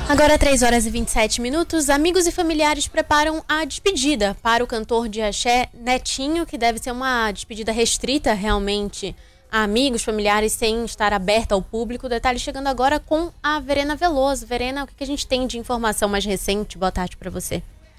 Agora 3h27. Amigos e familiares preparam a despedida para o cantor de axé Netinho, que deve ser uma despedida restrita realmente a amigos, familiares, sem estar aberta ao público. Detalhe chegando agora com a Verena Veloso. Verena, o que a gente tem de informação mais recente? Boa tarde para você.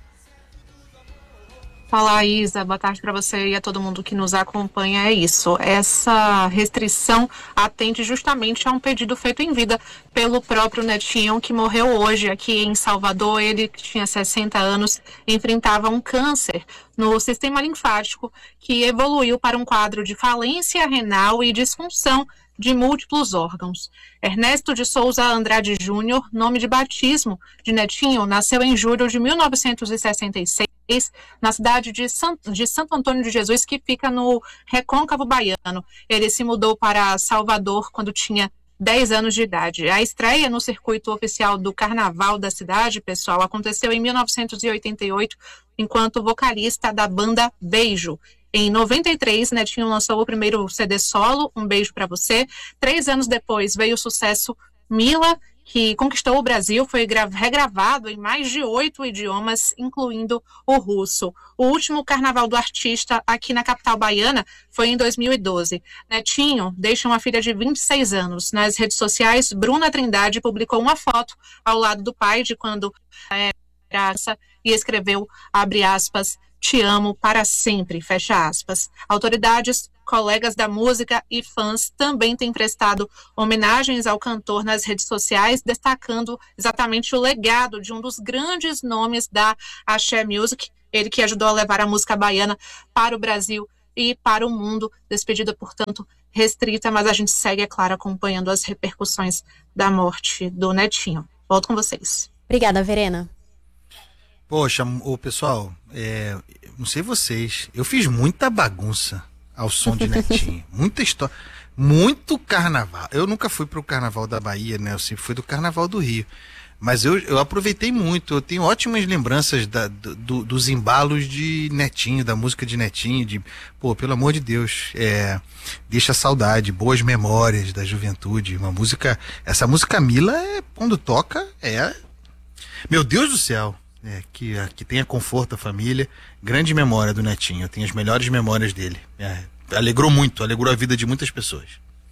Olá, Isa. Boa tarde para você e a todo mundo que nos acompanha. É isso. Essa restrição atende justamente a um pedido feito em vida pelo próprio Netinho, que morreu hoje aqui em Salvador. Ele, que tinha 60 anos, enfrentava um câncer no sistema linfático que evoluiu para um quadro de falência renal e disfunção de múltiplos órgãos. Ernesto de Souza Andrade Júnior, nome de batismo de Netinho, nasceu em julho de 1966 na cidade de Santo Antônio de Jesus, que fica no Recôncavo Baiano. Ele se mudou para Salvador quando tinha 10 anos de idade. A estreia no circuito oficial do Carnaval da cidade, pessoal, aconteceu em 1988, enquanto vocalista da banda Beijo. Em 93, Netinho lançou o primeiro CD solo, Um Beijo Pra Você. 3 anos depois veio o sucesso Mila, que conquistou o Brasil, foi regravado em mais de 8 idiomas, incluindo o russo. O último Carnaval do Artista aqui na capital baiana foi em 2012. Netinho deixa uma filha de 26 anos. Nas redes sociais, Bruna Trindade publicou uma foto ao lado do pai de quando graça e escreveu, abre aspas, "Te amo para sempre", fecha aspas. Autoridades, colegas da música e fãs também têm prestado homenagens ao cantor nas redes sociais, destacando exatamente o legado de um dos grandes nomes da Axé Music, ele que ajudou a levar a música baiana para o Brasil e para o mundo. Despedida, portanto, restrita, mas a gente segue, é claro, acompanhando as repercussões da morte do Netinho. Volto com vocês. Obrigada, Verena. Poxa, o pessoal, não sei vocês, eu fiz muita bagunça ao som de Netinho, muita história, muito carnaval. Eu nunca fui pro carnaval da Bahia, né? Eu sempre fui do carnaval do Rio, mas eu aproveitei muito. Eu tenho ótimas lembranças dos embalos de Netinho, da música de Netinho, pelo amor de Deus, deixa saudade, boas memórias da juventude. Essa música Mila, quando toca, meu Deus do céu. Que tenha conforto a família. Grande memória do Netinho. Eu tenho as melhores memórias dele. Alegrou a vida de muitas pessoas.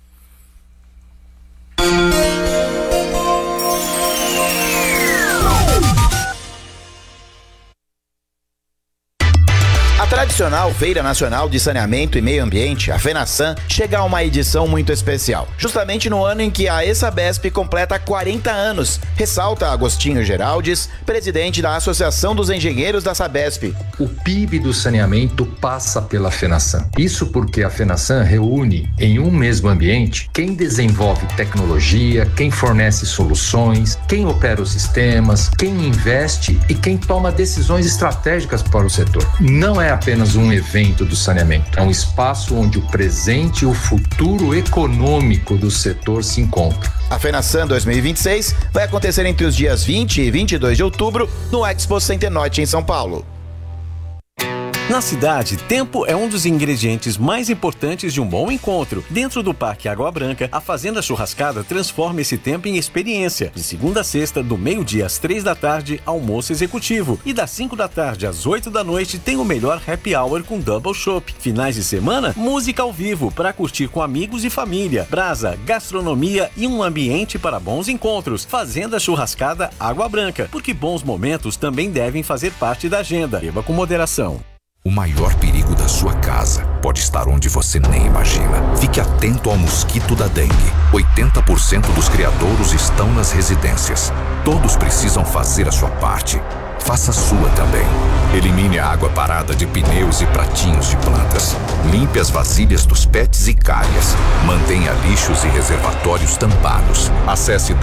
A tradicional Feira Nacional de Saneamento e Meio Ambiente, a FENASAN, chega a uma edição muito especial, justamente no ano em que a ESABESP completa 40 anos, ressalta Agostinho Geraldes, presidente da Associação dos Engenheiros da Sabesp. O PIB do saneamento passa pela FENASAN. Isso porque a FENASAN reúne em um mesmo ambiente quem desenvolve tecnologia, quem fornece soluções, quem opera os sistemas, quem investe e quem toma decisões estratégicas para o setor. Não é apenas um evento do saneamento, é um espaço onde o presente e o futuro econômico do setor se encontram. A FENASAN 2026 vai acontecer entre os dias 20 e 22 de outubro no Expo Center Norte em São Paulo. Na cidade, tempo é um dos ingredientes mais importantes de um bom encontro. Dentro do Parque Água Branca, a Fazenda Churrascada transforma esse tempo em experiência. De segunda a sexta, do meio-dia às 3 da tarde, almoço executivo. E das 5 da tarde às 8 da noite, tem o melhor happy hour com double chopp. Finais de semana, música ao vivo, para curtir com amigos e família. Brasa, gastronomia e um ambiente para bons encontros. Fazenda Churrascada Água Branca, porque bons momentos também devem fazer parte da agenda. Beba com moderação. O maior perigo da sua casa pode estar onde você nem imagina. Fique atento ao mosquito da dengue. 80% dos criadouros estão nas residências. Todos precisam fazer a sua parte. Faça a sua também. Elimine a água parada de pneus e pratinhos de plantas. Limpe as vasilhas dos pets e calhas. Mantenha lixos e reservatórios tampados. Acesse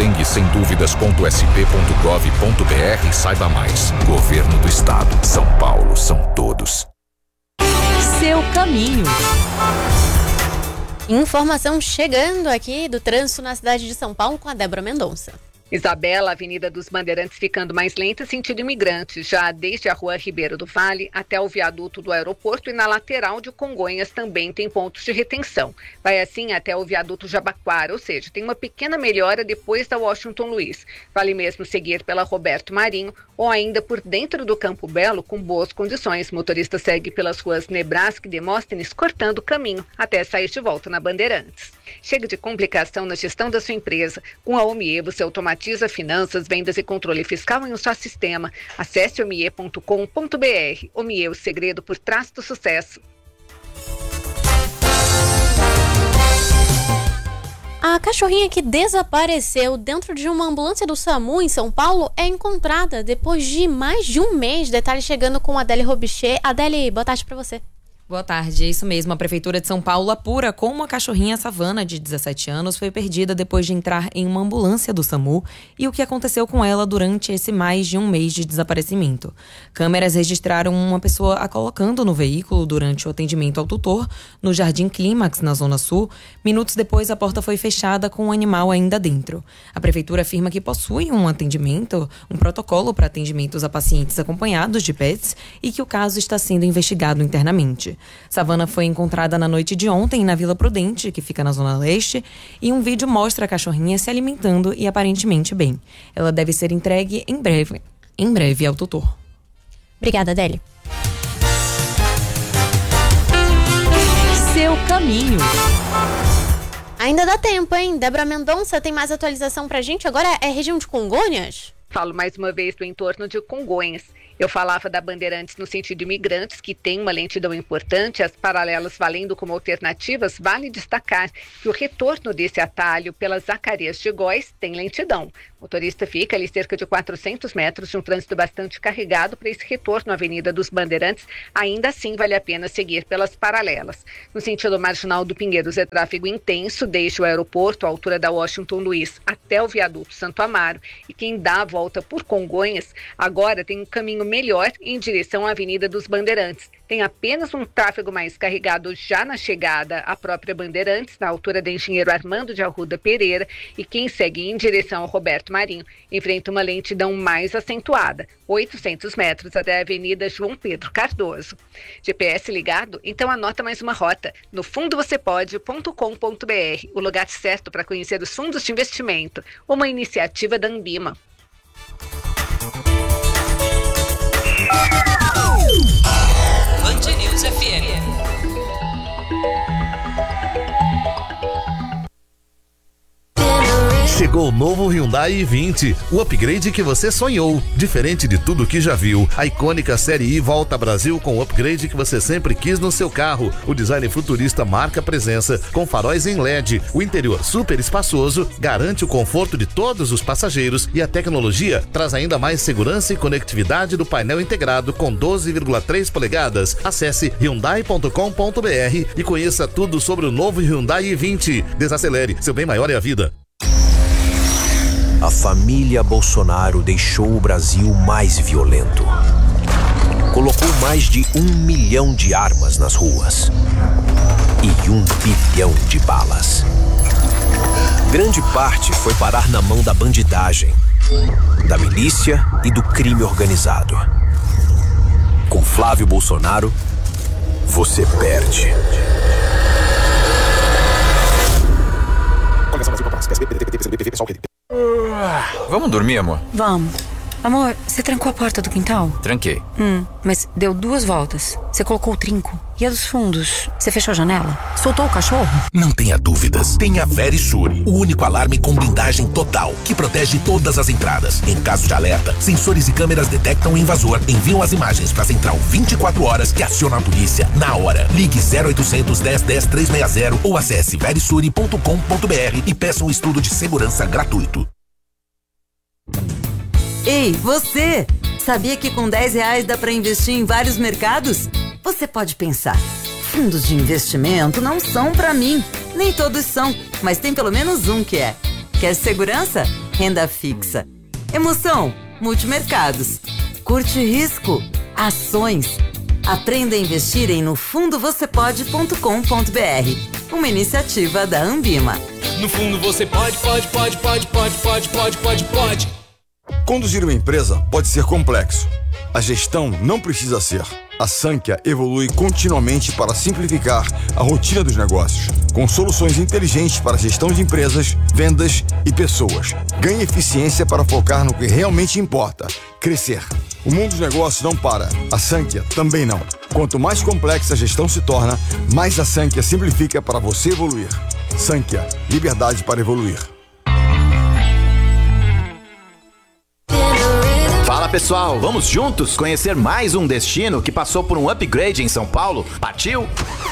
denguesemduvidas.sp.gov.br e saiba mais. Governo do Estado. São Paulo, são todos. Seu caminho. Informação chegando aqui do trânsito na cidade de São Paulo com a Débora Mendonça. Isabela, Avenida dos Bandeirantes ficando mais lenta sentido Imigrantes, já desde a Rua Ribeiro do Vale até o viaduto do aeroporto e na lateral de Congonhas também tem pontos de retenção. Vai assim até o viaduto Jabaquara, ou seja, tem uma pequena melhora depois da Washington Luiz. Vale mesmo seguir pela Roberto Marinho ou ainda por dentro do Campo Belo com boas condições. O motorista segue pelas ruas Nebraska e Demóstenes cortando o caminho até sair de volta na Bandeirantes. Chega de complicação na gestão da sua empresa. Com a Omie, você automatiza finanças, vendas e controle fiscal em um só sistema. Acesse omie.com.br. Omie, o segredo por trás do sucesso. A cachorrinha que desapareceu dentro de uma ambulância do SAMU em São Paulo é encontrada depois de mais de um mês. Detalhes chegando com a Adélia Robichê. Adélia, boa tarde para você. Boa tarde, é isso mesmo. A Prefeitura de São Paulo apura como uma cachorrinha savana de 17 anos foi perdida depois de entrar em uma ambulância do SAMU e o que aconteceu com ela durante esse mais de um mês de desaparecimento. Câmeras registraram uma pessoa a colocando no veículo durante o atendimento ao tutor no Jardim Clímax, na Zona Sul. Minutos depois, a porta foi fechada com o animal ainda dentro. A Prefeitura afirma que possui um protocolo para atendimentos a pacientes acompanhados de pets e que o caso está sendo investigado internamente. Savana foi encontrada na noite de ontem na Vila Prudente, que fica na Zona Leste, e um vídeo mostra a cachorrinha se alimentando e aparentemente bem. Ela deve ser entregue em breve ao tutor. Obrigada, Adélia. Seu caminho. Ainda dá tempo, hein? Débora Mendonça tem mais atualização pra gente. Agora é região de Congonhas? Falo mais uma vez do entorno de Congonhas. Eu falava da Bandeirantes no sentido Imigrantes, que tem uma lentidão importante, as paralelas valendo como alternativas. Vale destacar que o retorno desse atalho pelas Zacarias de Góis tem lentidão. O motorista fica ali cerca de 400 metros de um trânsito bastante carregado para esse retorno à Avenida dos Bandeirantes. Ainda assim, vale a pena seguir pelas paralelas. No sentido marginal do Pinheiros é tráfego intenso, desde o aeroporto, à altura da Washington Luiz, até o viaduto Santo Amaro. E quem dá a volta por Congonhas, agora tem um caminho melhor em direção à Avenida dos Bandeirantes. Tem apenas um tráfego mais carregado já na chegada à própria Bandeirantes, na altura da Engenheiro Armando de Arruda Pereira, e quem segue em direção ao Roberto Marinho enfrenta uma lentidão mais acentuada, 800 metros até a Avenida João Pedro Cardoso. GPS ligado? Então anota mais uma rota, no fundovocêpode.com.br, o lugar certo para conhecer os fundos de investimento, uma iniciativa da Ambima. Band News FM. Chegou o novo Hyundai i20, o upgrade que você sonhou. Diferente de tudo que já viu, a icônica Série I volta ao Brasil com o upgrade que você sempre quis no seu carro. O design futurista marca presença, com faróis em LED. O interior super espaçoso garante o conforto de todos os passageiros e a tecnologia traz ainda mais segurança e conectividade do painel integrado com 12,3 polegadas. Acesse hyundai.com.br e conheça tudo sobre o novo Hyundai i20. Desacelere, seu bem maior é a vida. A família Bolsonaro deixou o Brasil mais violento. Colocou mais de 1 milhão de armas nas ruas e 1 bilhão de balas. Grande parte foi parar na mão da bandidagem, da milícia e do crime organizado. Com Flávio Bolsonaro, você perde. Vamos dormir, amor? Vamos. Amor, você trancou a porta do quintal? Tranquei. Mas deu 2 voltas. Você colocou o trinco. E a dos fundos? Você fechou a janela? Soltou o cachorro? Não tenha dúvidas. Tenha Verisure, o único alarme com blindagem total, que protege todas as entradas. Em caso de alerta, sensores e câmeras detectam o invasor, enviam as imagens para a central 24 horas que aciona a polícia na hora. Ligue 0800 10 10 360 ou acesse verisure.com.br e peça um estudo de segurança gratuito. Ei, você! Sabia que com R$10 dá para investir em vários mercados? Você pode pensar, fundos de investimento não são para mim. Nem todos são, mas tem pelo menos um que é. Quer segurança? Renda fixa. Emoção? Multimercados. Curte risco? Ações. Aprenda a investir em nofundovocêpode.com.br. Uma iniciativa da Ambima. No fundo você pode. Conduzir uma empresa pode ser complexo. A gestão não precisa ser. A Sankhya evolui continuamente para simplificar a rotina dos negócios, com soluções inteligentes para a gestão de empresas, vendas e pessoas. Ganhe eficiência para focar no que realmente importa: crescer. O mundo dos negócios não para. A Sankhya também não. Quanto mais complexa a gestão se torna, mais a Sankhya simplifica para você evoluir. Sankhya, liberdade para evoluir. Fala pessoal, vamos juntos conhecer mais um destino que passou por um upgrade em São Paulo? Partiu?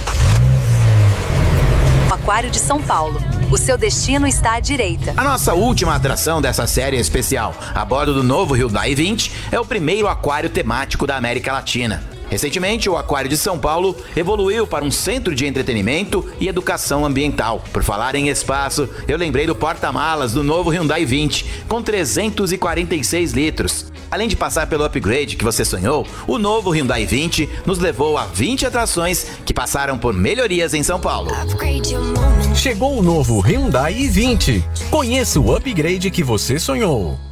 Aquário de São Paulo. O seu destino está à direita. A nossa última atração dessa série especial, a bordo do novo Hyundai 20, é o primeiro aquário temático da América Latina. Recentemente, o Aquário de São Paulo evoluiu para um centro de entretenimento e educação ambiental. Por falar em espaço, eu lembrei do porta-malas do novo Hyundai 20, com 346 litros. Além de passar pelo upgrade que você sonhou, o novo Hyundai 20 nos levou a 20 atrações que passaram por melhorias em São Paulo. Chegou o novo Hyundai i20. Conheça o upgrade que você sonhou.